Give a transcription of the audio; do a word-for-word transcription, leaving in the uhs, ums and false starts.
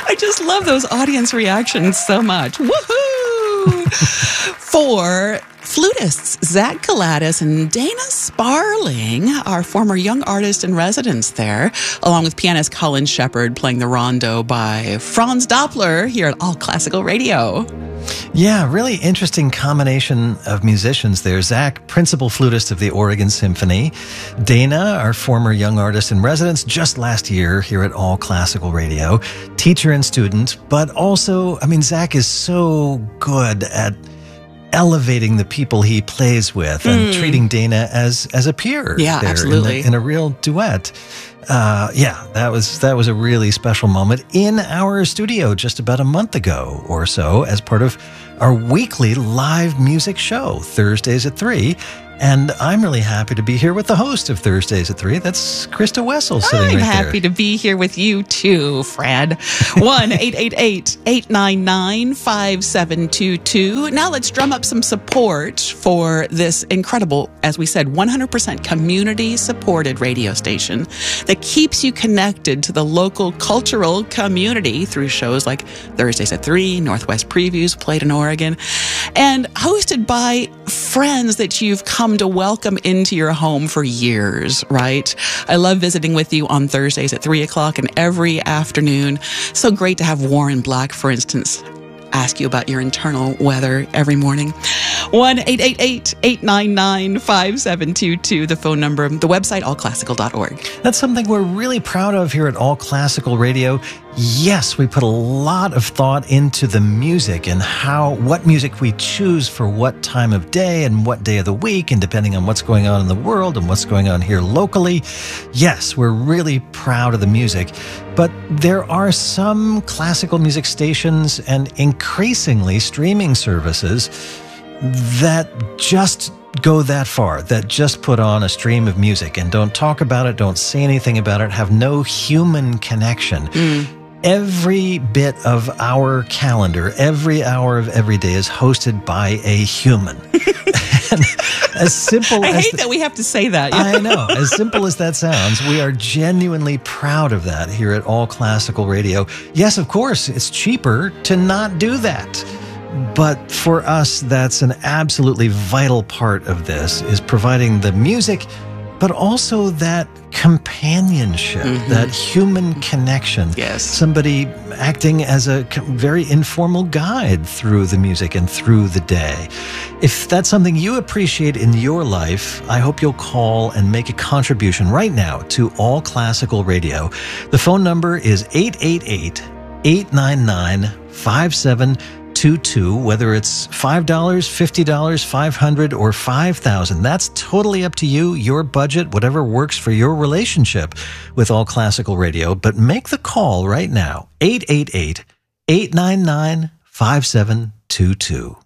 I just love those audience reactions so much. Woohoo! For flutists Zach Galatis and Dana Sparling, our former young artist in residence there, along with pianist Colin Shepard playing the rondo by Franz Doppler here at All Classical Radio. Yeah, really interesting combination of musicians there. Zach, principal flutist of the Oregon Symphony. Dana, our former young artist in residence just last year here at All Classical Radio. Teacher and student, but also, I mean, Zach is so good at elevating the people he plays with and mm. treating Dana as as a peer. Yeah, there absolutely. In, the, in a real duet. Uh, yeah, that was that was a really special moment in our studio just about a month ago or so as part of our weekly live music show, Thursdays at three. And I'm really happy to be here with the host of Thursdays at three. That's Krista Wessel sitting I'm right there. I'm happy to be here with you too, Fred. one eight eight eight, eight nine nine, five seven two two. Now let's drum up some support for this incredible, as we said, one hundred percent community-supported radio station that keeps you connected to the local cultural community through shows like Thursdays at three, Northwest Previews, played in Oregon, and hosted by friends that you've come to welcome into your home for years, right? I love visiting with you on Thursdays at three o'clock and every afternoon. So great to have Warren Black, for instance, ask you about your internal weather every morning. one eight eight eight, eight nine nine, five seven two two, the phone number, the website, all classical dot org. That's something we're really proud of here at All Classical Radio. Yes, we put a lot of thought into the music and how, what music we choose for what time of day and what day of the week, and depending on what's going on in the world and what's going on here locally. Yes, we're really proud of the music, but there are some classical music stations and increasingly streaming services that just go that far, that just put on a stream of music and don't talk about it, don't say anything about it, have no human connection. Mm. Every bit of our calendar, every hour of every day is hosted by a human. And as simple I as hate the, that we have to say that. I know. As simple as that sounds, we are genuinely proud of that here at All Classical Radio. Yes, of course, it's cheaper to not do that. But for us, that's an absolutely vital part of this, is providing the music, but also that companionship, mm-hmm. that human connection. Yes. Somebody acting as a very informal guide through the music and through the day. If that's something you appreciate in your life, I hope you'll call and make a contribution right now to All Classical Radio. The phone number is eight eight eight, eight nine nine, five seven two two, whether it's five dollars, fifty dollars, five hundred dollars, or five thousand dollars. That's totally up to you, your budget, whatever works for your relationship with All Classical Radio. But make the call right now, eight eight eight, eight nine nine, five seven two two.